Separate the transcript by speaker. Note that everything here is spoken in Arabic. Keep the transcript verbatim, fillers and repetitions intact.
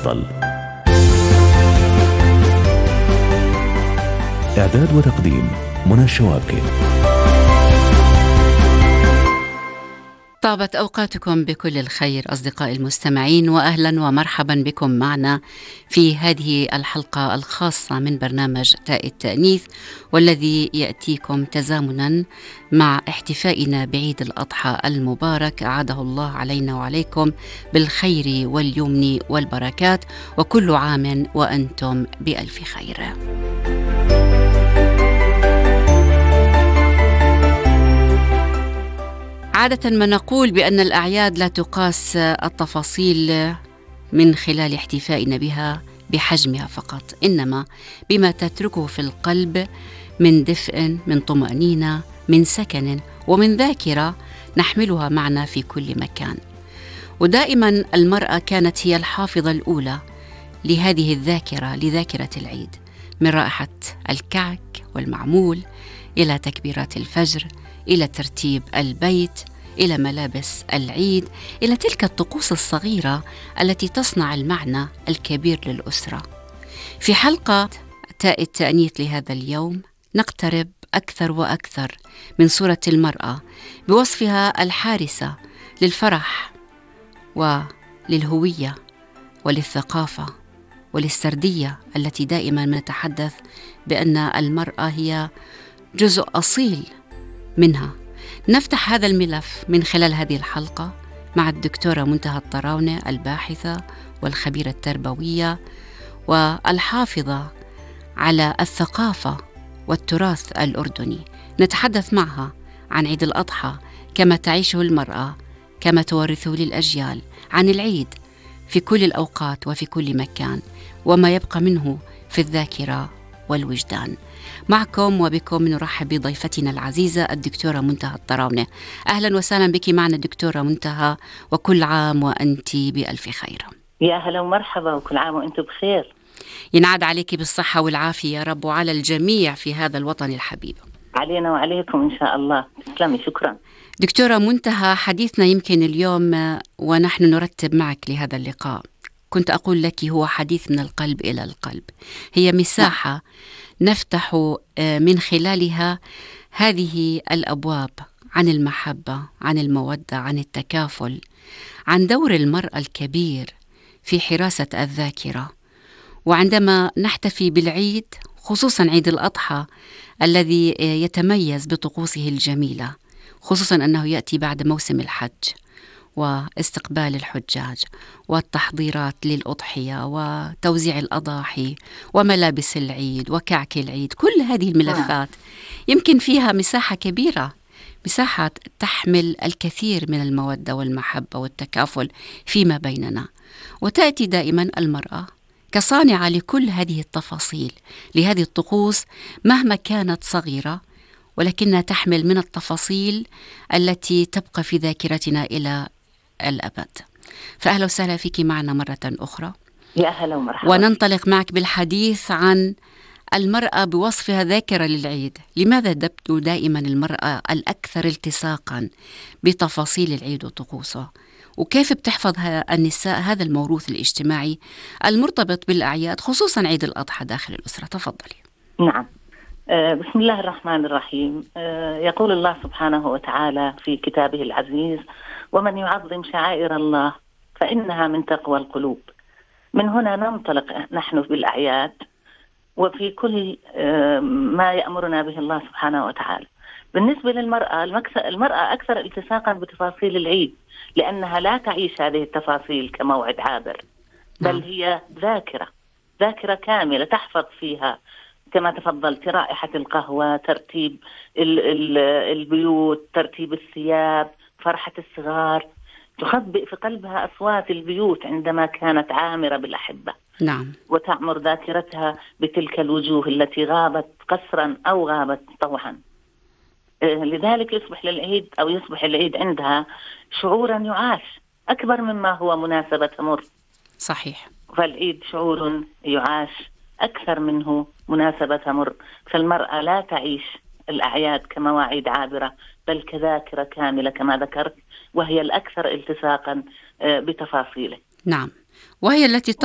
Speaker 1: الأفضل. إعداد وتقديم منى الشوابكي.
Speaker 2: طابت أوقاتكم بكل الخير أصدقائي المستمعين، وأهلا ومرحبا بكم معنا في هذه الحلقة الخاصة من برنامج تاء التأنيث، والذي يأتيكم تزامنا مع احتفائنا بعيد الأضحى المبارك. أعاده الله علينا وعليكم بالخير واليمن والبركات، وكل عام وأنتم بألف خير. عادة ما نقول بأن الأعياد لا تقاس التفاصيل من خلال احتفائنا بها بحجمها فقط، إنما بما تتركه في القلب من دفء، من طمأنينة، من سكن، ومن ذاكرة نحملها معنا في كل مكان. ودائما المرأة كانت هي الحافظة الأولى لهذه الذاكرة، لذاكرة العيد، من رائحة الكعك والمعمول إلى تكبيرات الفجر، إلى ترتيب البيت، إلى ملابس العيد، إلى تلك الطقوس الصغيرة التي تصنع المعنى الكبير للأسرة. في حلقة تاء التأنيث لهذا اليوم نقترب أكثر وأكثر من صورة المرأة بوصفها الحارسة للفرح وللهوية وللثقافة وللسردية، التي دائما نتحدث بأن المرأة هي جزء أصيل منها. نفتح هذا الملف من خلال هذه الحلقة مع الدكتورة منتهى الطراونة، الباحثة والخبيرة التربوية والحافظة على الثقافة والتراث الأردني. نتحدث معها عن عيد الأضحى كما تعيشه المرأة، كما تورثه للأجيال، عن العيد في كل الأوقات وفي كل مكان، وما يبقى منه في الذاكرة والوجدان. معكم وبكم نرحب بضيفتنا العزيزة الدكتورة منتهى الطراونة. أهلا وسهلا بك معنا دكتورة منتهى، وكل عام وأنت بألف خير.
Speaker 3: يا أهلا ومرحبا، وكل عام وأنتم بخير.
Speaker 2: ينعاد عليك بالصحة والعافية يا رب، وعلى الجميع في هذا الوطن الحبيب.
Speaker 3: علينا وعليكم إن شاء الله. تسلمي، شكرا.
Speaker 2: دكتورة منتهى، حديثنا يمكن اليوم ونحن نرتب معك لهذا اللقاء، كنت أقول لك هو حديث من القلب إلى القلب. هي مساحة نفتح من خلالها هذه الأبواب عن المحبة، عن المودة، عن التكافل، عن دور المرأة الكبير في حراسة الذاكرة. وعندما نحتفي بالعيد، خصوصا عيد الأضحى الذي يتميز بطقوسه الجميلة، خصوصا أنه يأتي بعد موسم الحج واستقبال الحجاج والتحضيرات للأضحية وتوزيع الأضاحي وملابس العيد وكعك العيد، كل هذه الملفات يمكن فيها مساحة كبيرة، مساحة تحمل الكثير من المودة والمحبة والتكافل فيما بيننا. وتأتي دائما المرأة كصانعة لكل هذه التفاصيل، لهذه الطقوس مهما كانت صغيرة، ولكنها تحمل من التفاصيل التي تبقى في ذاكرتنا إلى الأبد. فأهلا وسهلا فيك معنا مرة أخرى.
Speaker 3: يا أهلا ومرحبا.
Speaker 2: وننطلق معك بالحديث عن المرأة بوصفها ذاكرة للعيد. لماذا تبدو دائما المرأة الأكثر التصاقا بتفاصيل العيد وطقوسه؟ وكيف بتحفظ النساء هذا الموروث الاجتماعي المرتبط بالأعياد، خصوصا عيد الأضحى داخل الأسرة؟ تفضلي.
Speaker 3: نعم، بسم الله الرحمن الرحيم. يقول الله سبحانه وتعالى في كتابه العزيز: ومن يعظم شعائر الله فإنها من تقوى القلوب. من هنا ننطلق نحن بالأعياد وفي كل ما يأمرنا به الله سبحانه وتعالى. بالنسبة للمرأة، المرأة أكثر التصاقا بتفاصيل العيد، لأنها لا تعيش هذه التفاصيل كموعد عابر، بل هي ذاكرة ذاكرة كاملة تحفظ فيها كما تفضلت رائحة القهوة، ترتيب البيوت، ترتيب الثياب، فرحة الصغار، تخبئ في قلبها أصوات البيوت عندما كانت عامرة بالأحبة.
Speaker 2: نعم.
Speaker 3: وتعمر ذاكرتها بتلك الوجوه التي غابت قسرا أو غابت طوعا. لذلك يصبح للعيد أو يصبح العيد عندها شعورا يعاش أكبر مما هو مناسبة تمر.
Speaker 2: صحيح.
Speaker 3: فالعيد شعور يعاش أكثر منه مناسبة تمر. فالمرأة لا تعيش الأعياد كمواعيد عابرة، بل كذاكرة كاملة كما ذكرت، وهي الأكثر التصاقا بتفاصيله.
Speaker 2: نعم، وهي التي